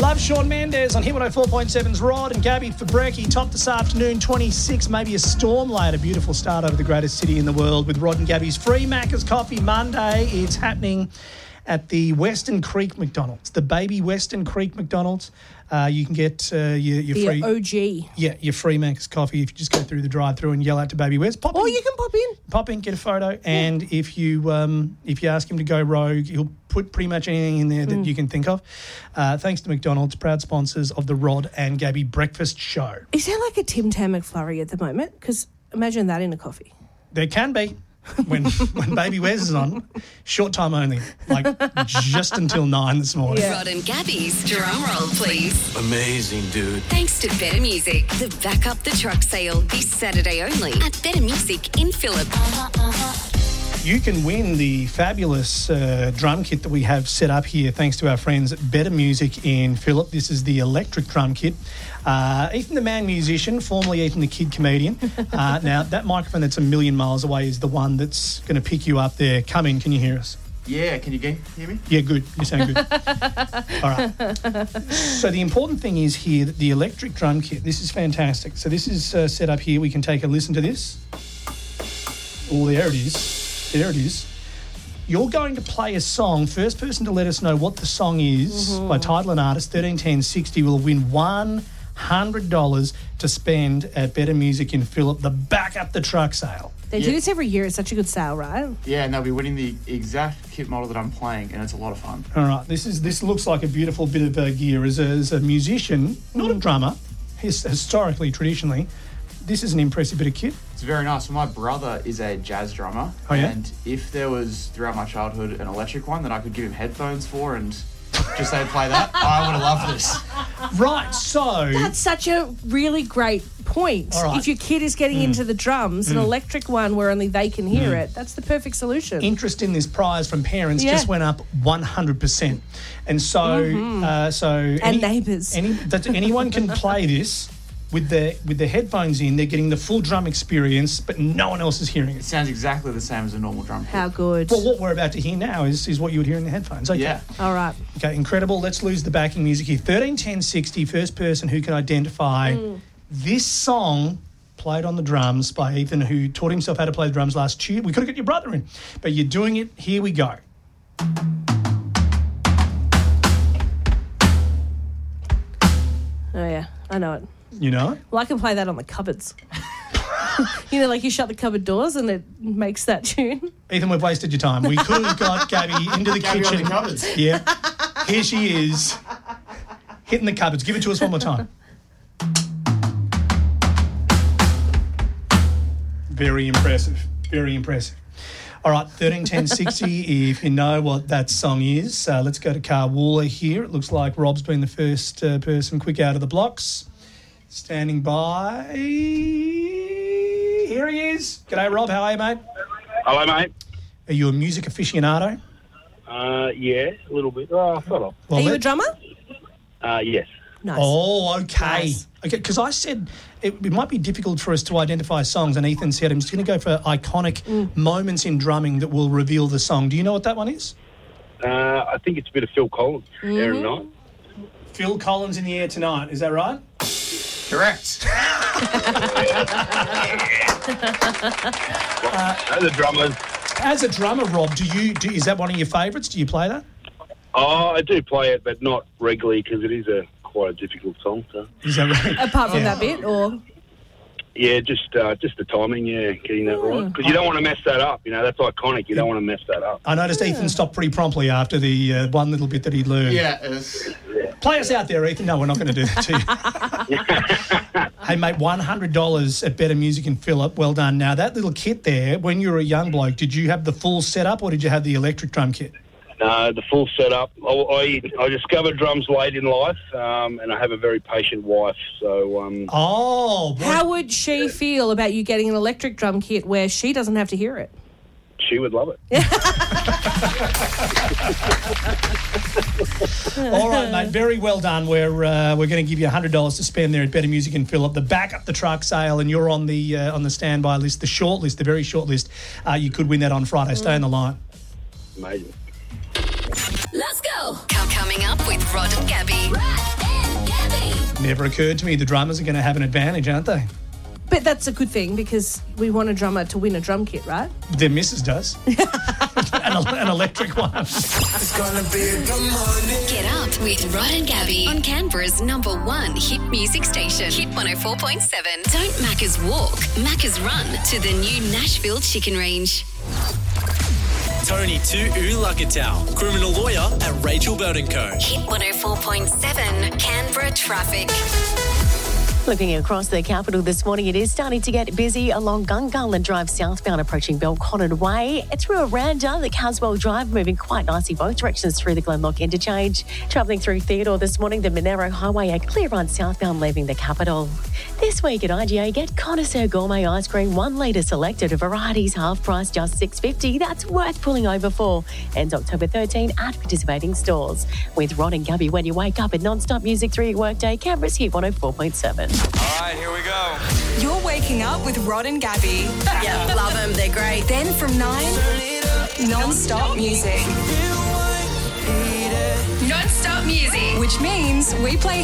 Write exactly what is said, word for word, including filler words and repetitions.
Love Shawn Mendes on Hit one oh four point seven's Rod and Gabby for brekkie. Top this afternoon, twenty-six, maybe a storm later. Beautiful start over the greatest city in the world with Rod and Gabby's free Macca's Coffee Monday. It's happening at the Western Creek McDonald's, the baby Western Creek McDonald's. Uh, you can get uh, your, your the free... O G. Yeah, your free Macca's coffee if you just go through the drive-through and yell out to Baby West. Pop Or in, you can pop in. Pop in, get a photo, and yeah. if you um, if you ask him to go rogue, he'll put pretty much anything in there that mm. you can think of. Uh, thanks to McDonald's, proud sponsors of the Rod and Gabby Breakfast Show. Is there like a Tim Tam McFlurry at the moment? Because imagine that in a coffee. There can be. When when Baby Wes is on, short time only, like just until nine this morning. Yeah. Rod and Gabby's drum roll, please. Amazing, dude. Thanks to Better Music, the Back Up the Truck sale this Saturday only at Better Music in Phillip. Uh-huh, uh-huh. You can win the fabulous uh, drum kit that we have set up here thanks to our friends at Better Music in Phillip. This is the electric drum kit. Uh, Ethan the man musician, formerly Ethan the kid comedian. Uh, now, that microphone that's a million miles away is the one that's going to pick you up there. Come in, can you hear us? Yeah, can you hear me? Yeah, good. You sound good. All right. So the important thing is here that the electric drum kit, this is fantastic. So this is uh, set up here. We can take a listen to this. Oh, there it is. There it is. You're going to play a song. First person to let us know what the song is mm-hmm. by title and artist, thirteen ten sixty, will win one hundred dollars to spend at Better Music in Phillip, the Back Up the Truck sale. They yeah. do this every year. It's such a good sale, right? Yeah, and they'll be winning the exact kit model that I'm playing, and it's a lot of fun. All right. This is this looks like a beautiful bit of uh, gear. As a, as a musician, not mm. a drummer, his, historically, traditionally, this is an impressive bit of kit. It's very nice. My brother is a jazz drummer. Oh, yeah? And if there was, throughout my childhood, an electric one that I could give him headphones for and just say play that, I would have loved this. Right, so... That's such a really great point. Right. If your kid is getting mm. into the drums, mm. an electric one where only they can hear mm. it, that's the perfect solution. Interest in this prize from parents yeah. just went up one hundred percent. And so... Mm-hmm. Uh, so and any, neighbours. Any, that anyone can play this... With the with the headphones in, they're getting the full drum experience, but no one else is hearing it. It sounds exactly the same as a normal drum kit. How good. Well, what we're about to hear now is, is what you would hear in the headphones. Okay. Yeah. All right. Okay, incredible. Let's lose the backing music here. thirteen ten sixty, first person who can identify mm. this song played on the drums by Ethan, who taught himself how to play the drums last Tuesday. We could have got your brother in, but you're doing it. Here we go. Oh, yeah. I know it. You know? Well, I can play that on the cupboards. You know, like you shut the cupboard doors and it makes that tune. Ethan, we've wasted your time. We could have got Gabby into the Gabby kitchen. On the cupboards. Yeah. Here she is, hitting the cupboards. Give it to us one more time. Very impressive. Very impressive. All right, thirteen ten sixty, if you know what that song is. Uh, let's go to Carl Wooler here. It looks like Rob's been the first uh, person quick out of the blocks. Standing by. Here he is. G'day, Rob. How are you, mate? Hello, mate. Are you a music aficionado? Uh, yeah, a little bit. Oh, sort of. Well, are you let- a drummer? Uh, yes. Nice. Oh, okay. Nice. Okay, because I said it, it might be difficult for us to identify songs, and Ethan said I'm just going to go for iconic mm. moments in drumming that will reveal the song. Do you know what that one is? Uh, I think it's a bit of Phil Collins, mm-hmm. Air and Night. Phil Collins in the Air Tonight. Is that right? Correct. uh, As a drummer. As a drummer, Rob, do you do, is that one of your favourites? Do you play that? Oh, I do play it, but not regularly because it is a quite a difficult song. So. Is that right? Apart from yeah. that bit, or? Yeah, just uh, just the timing, yeah, getting that right. Because you don't want to mess that up, you know, that's iconic. You don't want to mess that up. I noticed yeah. Ethan stopped pretty promptly after the uh, one little bit that he learned. Yeah, it was... Play us out there, Ethan. No, we're not going to do that to you. Hey, mate, one hundred dollars at Better Music in Phillip. Well done. Now, that little kit there, when you were a young bloke, did you have the full setup or did you have the electric drum kit? No, the full setup. I, I, I discovered drums late in life, um, and I have a very patient wife, so... Um, oh! Boy. How would she feel about you getting an electric drum kit where she doesn't have to hear it? She would love it. All right, mate. Very well done. We're uh, we're going to give you one hundred dollars to spend there at Better Music in Phillip. The Back Up the Truck sale, and you're on the uh, on the standby list, the short list, the very short list. Uh, you could win that on Friday. Stay on the line. Amazing. Let's go. Coming up with Rod and Gabby. Never occurred to me the drummers are going to have an advantage, aren't they? But that's a good thing because we want a drummer to win a drum kit, right? Their missus does. an, an electric one. It's gonna be a good morning. Get up with Rod and Gabby on Canberra's number one hit music station. Hit one oh four point seven. Don't Macca's walk, Macca's run to the new Nashville Chicken Range. Tony to Ulagatal, criminal lawyer at Rachel Burton Co. Hit one oh four point seven Canberra traffic. Looking across the capital this morning, it is starting to get busy along Gungahlin Drive southbound approaching Belconnen Way. Through Aranda, the Caswell Drive moving quite nicely both directions through the Glenlock interchange. Travelling through Theodore this morning, the Monero Highway a clear run southbound leaving the capital. This week at I G A, get Connoisseur Gourmet Ice Cream, one litre selected, varieties half price, just six dollars fifty. That's worth pulling over for. Ends October thirteenth at participating stores. With Rod and Gabby when you wake up at non-stop music through your workday, Canberra's Hit one oh four point seven. All right, here we go. You're waking up with Rod and Gabby. Yeah, love them. They're great. Then from nine, non-stop music. Non-stop music. Which means we play